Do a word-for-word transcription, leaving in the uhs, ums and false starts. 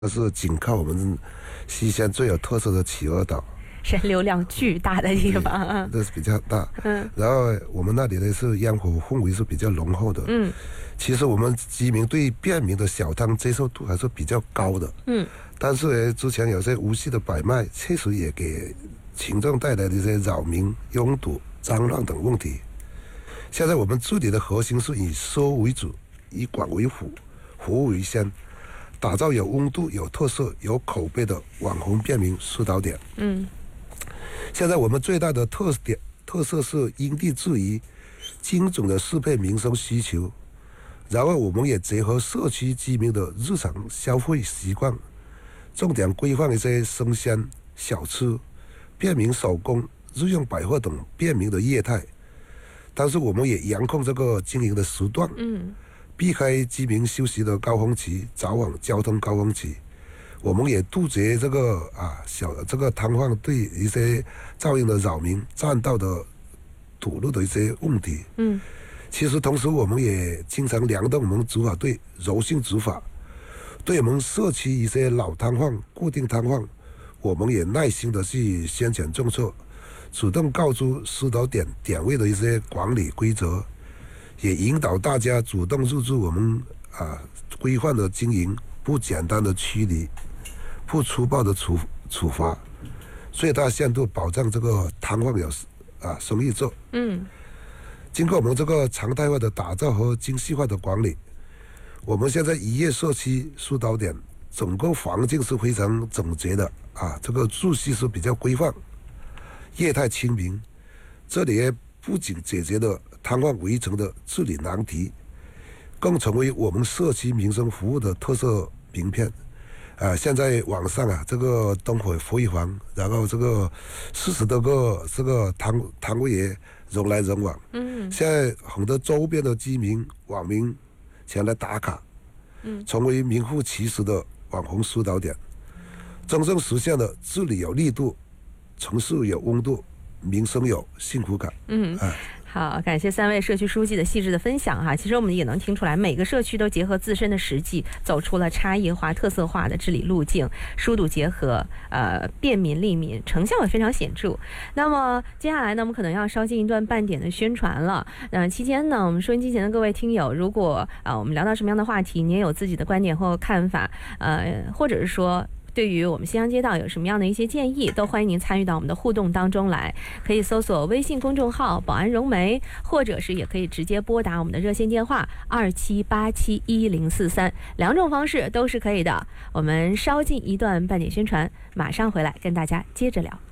这是仅靠我们西乡最有特色的企鹅岛， 是流量巨大的地方， 这是比较大。嗯，然后我们那里呢是烟火氛围是比较浓厚的。嗯，其实我们居民对便民的小汤接受度还是比较高的。嗯，但是呢，之前有些无序的摆卖，确实也给群众带来的一些扰民、拥堵、脏乱等问题。现在我们这里的核心是以收为主，以管为辅，服务为先。打造有温度、有特色、有口碑的网红便民疏导点。嗯，现在我们最大的特点特色是因地制宜，精准的适配民生需求。然后我们也结合社区居民的日常消费习惯，重点规范一些生鲜、小吃、便民手工、日用百货等便民的业态。但是我们也严控这个经营的时段。嗯。避开居民休息的高峰期，早晚交通高峰期，我们也杜绝这个啊小这个瘫痪对一些噪音的扰民、占道的堵路的一些问题。嗯，其实同时我们也经常联动我们执法队柔性执法，对我们社区一些老瘫痪、固定瘫痪，我们也耐心的去宣传政策，主动告知疏导点点位的一些管理规则。也引导大家主动入驻我们啊规范的经营，不简单的驱离，不粗暴的处处罚，最大限度保障这个瘫痪有啊生意做。嗯，经过我们这个常态化的打造和精细化的管理，我们现在一业社区疏导点整个环境是非常整洁的啊，这个秩序是比较规范，业态清明，这里不仅解决了瘫痪围城的治理难题，更成为我们社区民生服务的特色名片。啊，现在网上啊，这个灯火辉煌，然后这个四十多个这个摊摊位也人来人往。嗯，现在很多周边的居民网民前来打卡，嗯，成为名副其实的网红疏导点，真正实现了治理有力度，城市有温度，民生有幸福感。嗯，哎。 好，感谢三位社区书记的细致的分享哈。其实我们也能听出来，每个社区都结合自身的实际，走出了差异化、特色化的治理路径，疏堵结合，呃，便民利民，成效也非常显著。那么接下来呢，我们可能要稍进一段半点的宣传了。那、呃、期间呢，我们收音机前的各位听友，如果啊、呃、我们聊到什么样的话题，你也有自己的观点或看法，呃，或者是说，对于我们西洋街道有什么样的一些建议，都欢迎您参与到我们的互动当中来。可以搜索微信公众号保安融媒，或者是也可以直接拨打我们的热线电话二七八七一零四三，两种方式都是可以的。我们稍进一段半点宣传，马上回来跟大家接着聊。